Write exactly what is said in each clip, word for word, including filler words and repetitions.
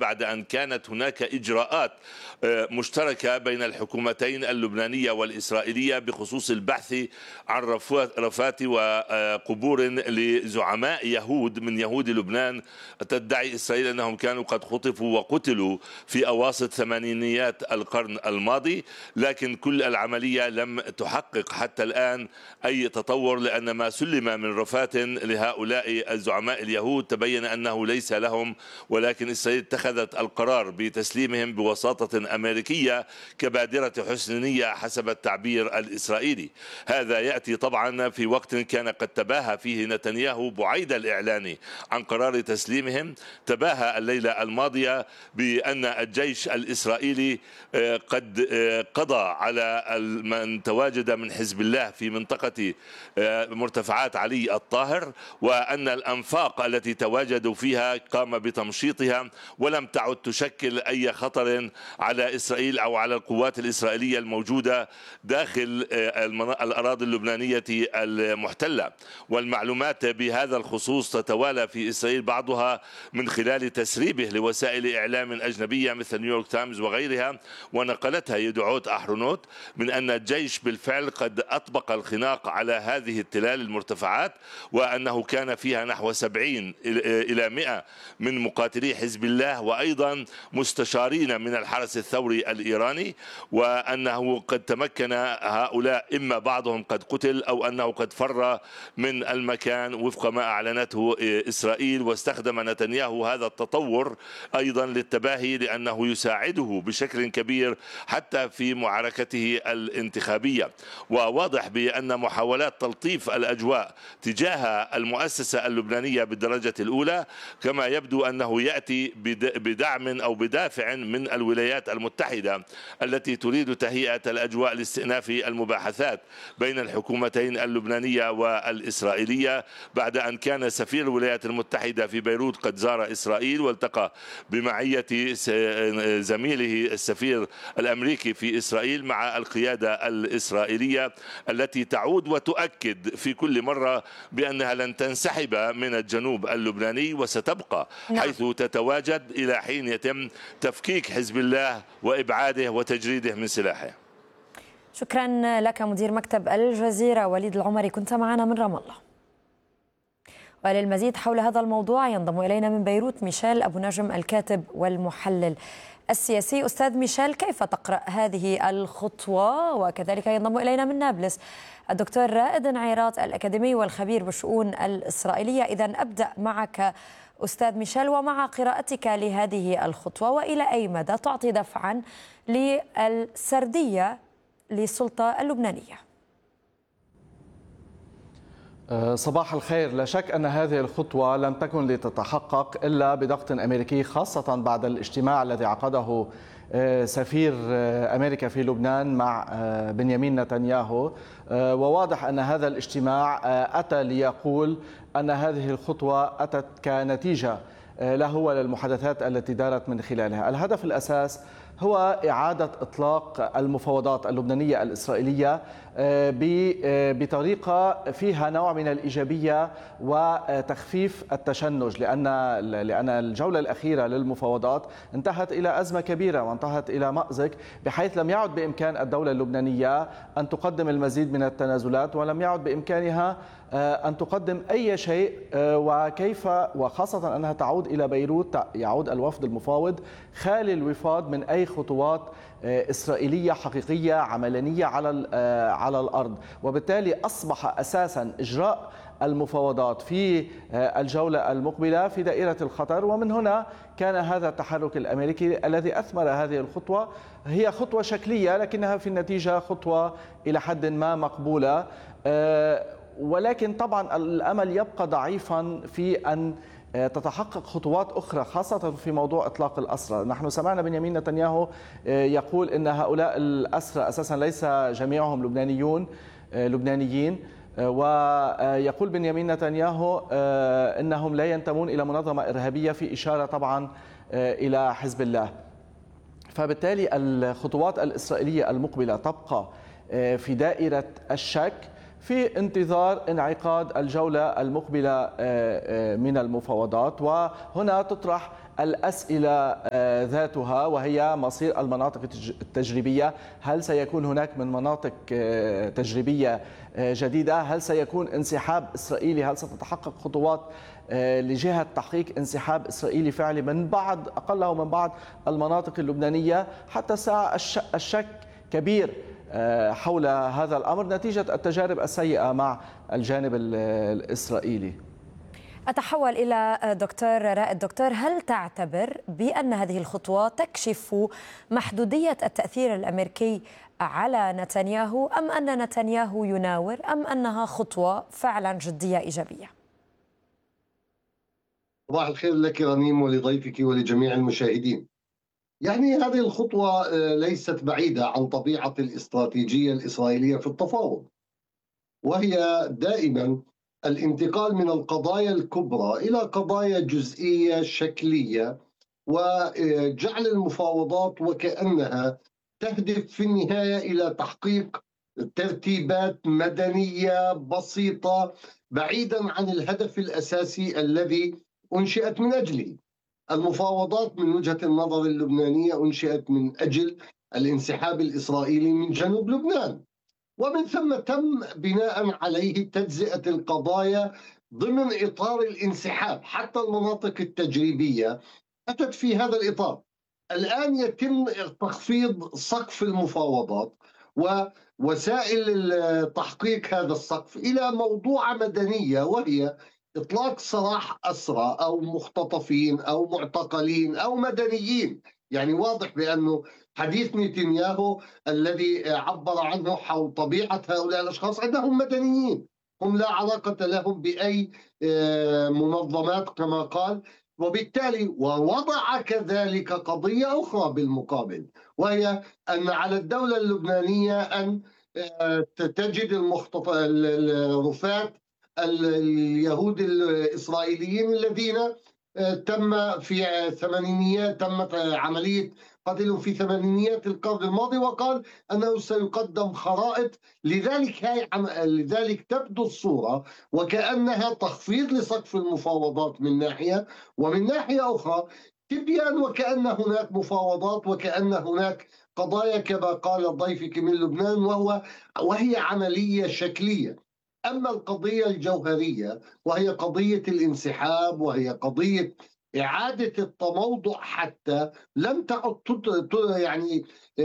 بعد أن كانت هناك إجراءات مشتركة بين الحكومتين اللبنانية والإسرائيلية بخصوص البحث عن رفات وقبور لزعماء يهود من يهود لبنان. تدعي إسرائيل أنهم كانوا قد خطفوا وقتلوا في أواسط ثمانينيات القرن الماضي، لكن كل العملية لم تحقق حتى الآن أي تطور، لأن ما سلم من رفات لهؤلاء الزعماء اليهود تبين أنه ليس لهم، ولكن إسرائيل اتخذت القرار بتسليمهم بوساطة أمريكية كبادرة حسن نية حسب التعبير الإسرائيلي. هذا يأتي طبعا في وقت كان قد تباهى فيه نتنياهو بعيد الإعلان عن قرار تسليمهم. تباهى الليلة الماضية بأن الجيش الإسرائيلي قد قضى على من تواجد من حزب الله في منطقة مرتفعات علي الطاهر، وأن الأنفاق التي تواجدوا فيها قام بتمشيطها ولم تعد تشكل أي خطر على إسرائيل أو على القوات الإسرائيلية الموجودة داخل الأراضي اللبنانية المحتلة. والمعلومات بهذا الخصوص تتوالى في إسرائيل، بعضها من خلال تسريبه لوسائل إعلام أجنبية مثل نيويورك تايمز وغيرها، ونقلتها يدعوت أحرونوت من أن الجيش بالفعل قد أطبق الخناق على هذه التلال المرتفعات، وأنه كان فيها نحو سبعين إلى مئة من مقاتلي حزب الله وأيضا مستشارين من الحرس الثوري الإيراني، وأنه قد تمكن هؤلاء إما بعضهم قد قتل أو أنه قد فر من المكان وفق ما أعلنته إسرائيل. واستخدم نتنياهو هذا التطور أيضا للتباهي، لأنه يساعده بشكل كبير حتى في معركته الانتخابية. وواضح بأن محاولات تلطيف الأجواء تجاه المؤسسة اللبنانية بالدرجة الأولى كما يبدو أنه يأتي بدعم أو بدافع من الولايات المتحدة التي تريد تهيئة الأجواء لاستئناف المباحثات بين الحكومتين اللبنانية والإسرائيلية، بعد أن كان سفير الولايات المتحدة في بيروت قد زار إسرائيل والتقى بمعية زميله السفير الأمريكي في إسرائيل مع القيادة الإسرائيلية التي تعود وتؤكد في كل مرة بأنها لن تنسحب من الجنوب اللبناني وستبقى حيث تتواجد إلى حين يتم تفكيك حزب الله وإبعاده وتجريده من سلاحه. شكرا لك مدير مكتب الجزيرة وليد العمري، كنت معنا من رام الله. وللمزيد حول هذا الموضوع ينضم إلينا من بيروت ميشيل أبو نجم الكاتب والمحلل السياسي. أستاذ ميشيل، كيف تقرأ هذه الخطوة؟ وكذلك ينضم إلينا من نابلس الدكتور رائد نعيرات الأكاديمي والخبير بالشؤون الإسرائيلية. إذا أبدأ معك أستاذ ميشيل ومع قراءتك لهذه الخطوة، وإلى أي مدى تعطي دفعا للسردية للسلطة اللبنانية؟ صباح الخير. لا شك أن هذه الخطوة لم تكن لتتحقق إلا بضغط أمريكي، خاصة بعد الاجتماع الذي عقده سفير أمريكا في لبنان مع بنيامين نتنياهو. وواضح أن هذا الاجتماع أتى ليقول أن هذه الخطوة أتت كنتيجة له وللمحادثات التي دارت من خلالها. الهدف الأساس هو إعادة إطلاق المفاوضات اللبنانية الإسرائيلية بطريقة فيها نوع من الإيجابية وتخفيف التشنج، لأن لأن الجولة الأخيرة للمفاوضات انتهت إلى أزمة كبيرة وانتهت إلى مأزق، بحيث لم يعد بإمكان الدولة اللبنانية أن تقدم المزيد من التنازلات، ولم يعد بإمكانها أن تقدم أي شيء. وكيف وخاصة أنها تعود إلى بيروت، يعود الوفد المفاوض خالي الوفاض من أي خطوات إسرائيلية حقيقية عملانية على على الأرض، وبالتالي أصبح أساسا إجراء المفاوضات في الجولة المقبلة في دائرة الخطر. ومن هنا كان هذا التحرك الأمريكي الذي أثمر هذه الخطوة. هي خطوة شكلية لكنها في النتيجة خطوة إلى حد ما مقبولة، ولكن طبعا الأمل يبقى ضعيفا في أن تتحقق خطوات أخرى، خاصة في موضوع إطلاق الأسرى. نحن سمعنا بنيامين نتنياهو يقول إن هؤلاء الأسرى أساسا ليس جميعهم لبنانيون لبنانيين، ويقول بنيامين نتنياهو إنهم لا ينتمون إلى منظمة إرهابية، في إشارة طبعا إلى حزب الله. فبالتالي الخطوات الإسرائيلية المقبلة تبقى في دائرة الشك في انتظار انعقاد الجولة المقبلة من المفاوضات. وهنا تطرح الأسئلة ذاتها، وهي مصير المناطق التجريبية. هل سيكون هناك من مناطق تجريبية جديدة؟ هل سيكون انسحاب إسرائيلي؟ هل ستتحقق خطوات لجهة تحقيق انسحاب إسرائيلي فعلي من بعض أقله من بعض المناطق اللبنانية؟ حتى الساعة الشك كبير حول هذا الأمر نتيجة التجارب السيئة مع الجانب الإسرائيلي. أتحول إلى دكتور رائد. دكتور، هل تعتبر بأن هذه الخطوة تكشف محدودية التأثير الأمريكي على نتنياهو، أم أن نتنياهو يناور، أم أنها خطوة فعلا جدية إيجابية؟ صباح الخير لك رنيم ولضيفك ولجميع المشاهدين. يعني هذه الخطوة ليست بعيدة عن طبيعة الاستراتيجية الإسرائيلية في التفاوض، وهي دائما الانتقال من القضايا الكبرى إلى قضايا جزئية شكلية، وجعل المفاوضات وكأنها تهدف في النهاية إلى تحقيق ترتيبات مدنية بسيطة بعيدا عن الهدف الأساسي الذي أنشئت من أجله. المفاوضات من وجهة النظر اللبنانية أنشئت من أجل الانسحاب الإسرائيلي من جنوب لبنان، ومن ثم تم بناء عليه تجزئة القضايا ضمن إطار الانسحاب. حتى المناطق التجريبية أتت في هذا الإطار. الآن يتم تخفيض سقف المفاوضات ووسائل تحقيق هذا السقف إلى موضوعة مدنية، وهي إطلاق سراح أسرى أو مختطفين أو معتقلين أو مدنيين. يعني واضح بأنه حديث نتنياهو الذي عبر عنه حول طبيعة هؤلاء الأشخاص أنهم مدنيين، هم لا علاقة لهم بأي منظمات كما قال، وبالتالي ووضع كذلك قضية أخرى بالمقابل، وهي أن على الدولة اللبنانية أن تجد المختطف الرفات اليهود الإسرائيليين الذين تم في ثمانينيات تمت عملية قتلهم في ثمانينيات القرن الماضي، وقال أنه سيقدم خرائط. لذلك هاي لذلك تبدو الصورة وكأنها تخفيض لسقف المفاوضات من ناحية، ومن ناحية أخرى تبيان وكأن هناك مفاوضات وكأن هناك قضايا كما قال ضيفك من لبنان، وهو وهي عملية شكلية. أما القضية الجوهرية وهي قضية الانسحاب، وهي قضية إعادة التموضع، حتى لم تعد يعني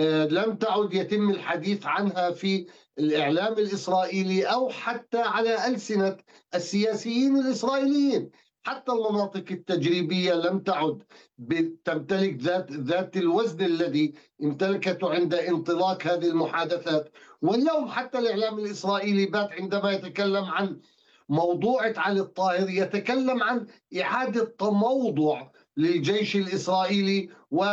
لم تعد يتم الحديث عنها في الإعلام الإسرائيلي أو حتى على ألسنة السياسيين الإسرائيليين. حتى المناطق التجريبية لم تعد تمتلك ذات ذات الوزن الذي امتلكته عند انطلاق هذه المحادثات. واليوم حتى الإعلام الإسرائيلي بات عندما يتكلم عن موضوعة علي الطاهر يتكلم عن إعادة تموضع للجيش الإسرائيلي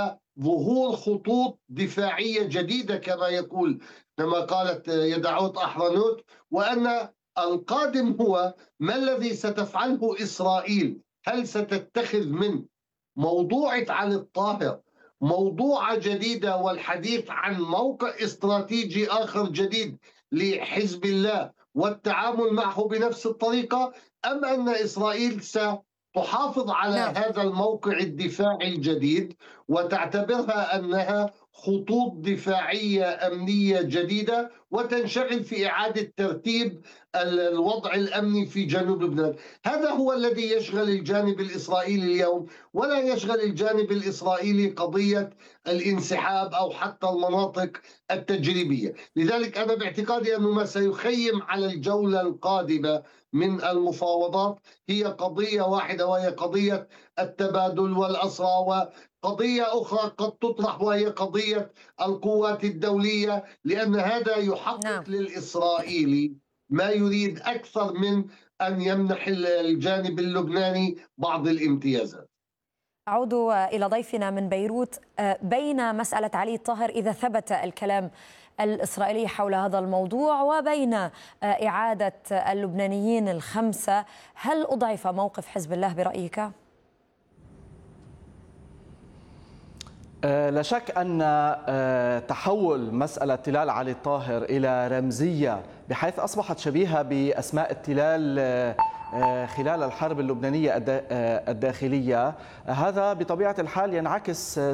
وظهور خطوط دفاعية جديدة كما يقول كما قالت يدعوت أحرنوت، وأن القادم هو ما الذي ستفعله إسرائيل. هل ستتخذ من موضوعة علي الطاهر موضوعة جديدة والحديث عن موقع استراتيجي آخر جديد لحزب الله والتعامل معه بنفس الطريقة، أم أن إسرائيل ستحافظ على نعم. هذا الموقع الدفاعي الجديد وتعتبرها أنها خطوط دفاعية أمنية جديدة وتنشغل في إعادة ترتيب الوضع الأمني في جنوب لبنان؟ هذا هو الذي يشغل الجانب الإسرائيلي اليوم، ولا يشغل الجانب الإسرائيلي قضية الانسحاب أو حتى المناطق التجريبية. لذلك أنا باعتقادي أنه ما سيخيم على الجولة القادمة من المفاوضات هي قضية واحدة، وهي قضية التبادل والأسرى، وقضية أخرى قد تطرح وهي قضية القوات الدولية، لأن هذا يحقق نعم. للإسرائيلي ما يريد أكثر من أن يمنح الجانب اللبناني بعض الامتيازات. أعود إلى ضيفنا من بيروت. بين مسألة علي الطاهر إذا ثبت الكلام الإسرائيلي حول هذا الموضوع وبين إعادة اللبنانيين الخمسة، هل أضعف موقف حزب الله برأيك؟ لا شك أن تحول مسألة تلال علي الطاهر إلى رمزية بحيث أصبحت شبيهة بأسماء التلال خلال الحرب اللبنانية الداخلية. هذا بطبيعة الحال ينعكس